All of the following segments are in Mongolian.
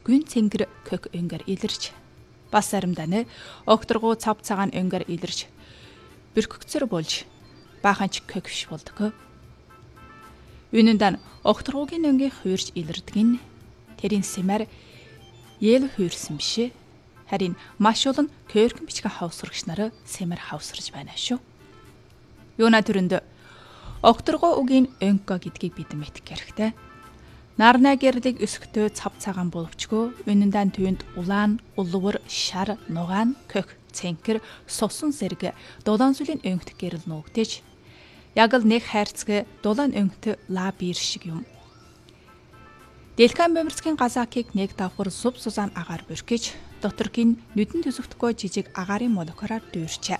гүн цэнгэр кök өнгөр илэрч бас заримдаа нэ огторгуу цав цагаан өнгөр илэрч бүркгцэр болж баахан ч кök биш болдог. Үнэндээ огторгуугийн өнгийн хуурж илэрдэг нь тэрийн сэмэр ел хуурсан биш. Харин маш олон көөрхөн бичгэн хавсрагч нараа сэмэр хавсарж байна шүү. Юуна төрөнд огторгоо үгийн өнкө гэдгийг бид мэдэх хэрэгтэй. Нарна гэрлийг өсгтөө цав цагаан боловчгөө үнэндээ түүнд улаан, улвар, шар, нугаан, кök, цэнкэр, сусан зэрэг дулаан зүлийн өнгөт гэрэл нуугдэж яг л нэг хайрцаг дулаан өнгөт лабир шиг юм. Дэлхэн бомирцгийн газаакийг нэг давхар сув сузаан агаар бүрхэж доторгийн нүдэн төсөвтгөө жижиг агаарын молекулаар дүүрчээ.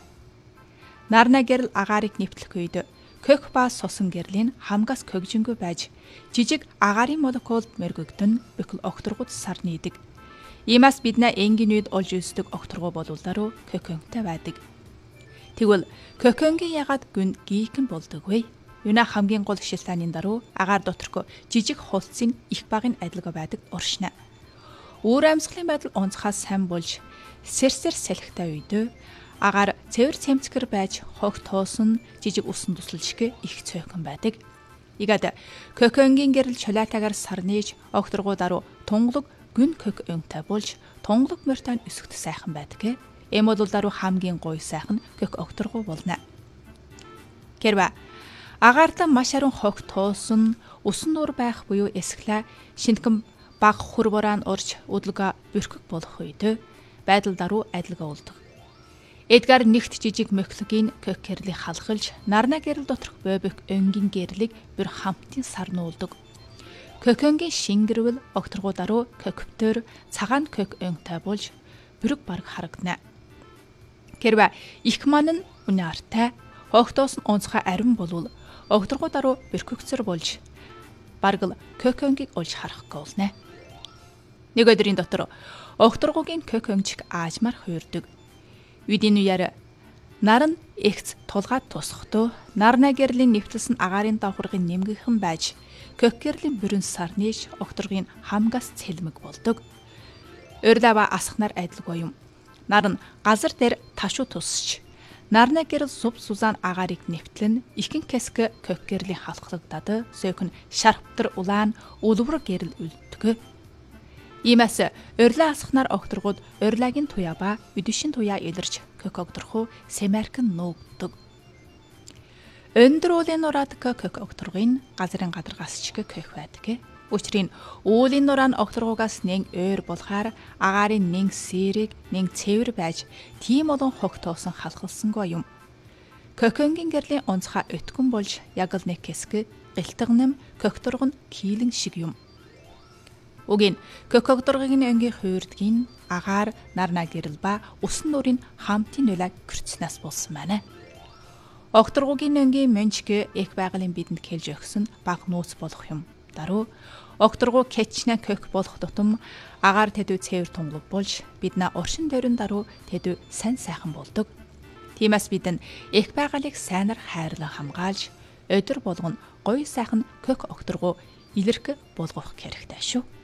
Нарна гэрэл агаарыг нэвтлэх үед кök ба сусан гэрлийн хамгаас көгжингөө байж жижиг агаарын молекул мөргөгдөн бүхэл огторгууд сар нийдэг. Иймээс бид энгийн үед олж үздэг огторгуу болуулааруу көкөнтэй байдаг. Тэгвэл көкөнгийн ягаад гүн гийхэн болдог вэ? Юуна хамгийн гол шилтааны даруй агаар доторх жижиг хулцын их багын адилга байдаг уршна. Өөр амьсгалын байдал онцгоос сайн болж сэрсэр салхитай үед агаар цэвэр цэмцгэр байж хог тоосон жижиг усан туслалшиг их цөөхөн байдаг. Игад көкөнгийн гэрэл чулаатагаар сарниж огторгуу даруй тунгалаг гүн кök өнтэй болж тунгалаг мөртөнд өсгөх сайхан байдаг. Эм бол даруй хамгийн гоё сайхан кök огторгуу болно. Гэрва агаардан маш харин хог тоосон усан нуур байх буюу эсглэ шинтгэн баг хур борaan орж өдлөгө бүрхэг болох үед байдал даруй адилга болдог. Эдгар нэгт жижиг мөхлөгийн кök гэрлийг халахлж нарна гэрэл доторх бобик өнгийн гэрлийг бүр хамтын сарнуулдаг. Көкөнгийн шингэрвэл огторгуу даруй көкөвтөр цагаан кök өнтэй болж бүрэг бараг харагдана. Гэрва их маань нь үнэ артай хогтоос нь онцгой арим болвол огторгуу даруй бүркгцэр болж бараг л көкөнгийг олж харахгүй болно. Нэг өдрийн дотор огторгуугийн көкөнчиг аажмаар хуурдаг. Үдийн үеэр нар нь эгц тулгаад тусахдоо нарна гэрлийн нэвтэлсэн агаарын давхаргын нэмгийнхэн байж кök гэрлийн бүрэн сарниж огторгын хамгаас цэлмэг болдог. Урьдава асхнаар адилгүй юм. Нар нь газар дээр ташуу тусч нарна гэрэл сув сузаан агаарыг нэвтлэн ихэнх хэсэг кök гэрлийн халахлагдаад сөөхн шарптар улаан улвар гэрэл үлддэг. Иймээс урьлаа асхнаар огторгууд урьлагийн туяа ба өдөшин туяа илэрч кök огторхуу сэмэрхэн нуугддаг. Өндөр уулын нураад кök огторгын газрын гадаргаас ч кök байдаг. Учрын уулын нураа нь огторгуугаас нэн ойр болохаар агаарын нэн сэрэг, нэн цэвэр байж тийм олон хог тоосон халахлсангүй юм. Көкөнгийн гэрлийн онцгой өткөн болж яг л нэг хэсэг гэлтгэнэм көкторгон кийлэн шиг юм. Угийн кök огторгын өнгийн хуурдгийн агаар нарна гэрэл ба усан нуурын хамтын нулаг гэрцнээс болсон байна. Огторгуугийн өнгийн мөнчг их байгалийн бидэнд хэлж өгсөн баг нууц болох юм. Даруй огторгуу кечнэ кök болох тутам агаар тэдүү цэвэр тунгалаг болж биднэ уршин дөрөн даруй тэдүү сайн сайхан болдог. Тиймээс бид их байгалыг сайнаар хайрлан хамгаалж өдөр болгон гоё сайхан кök огторгуу илэрх болгох хэрэгтэй шүү.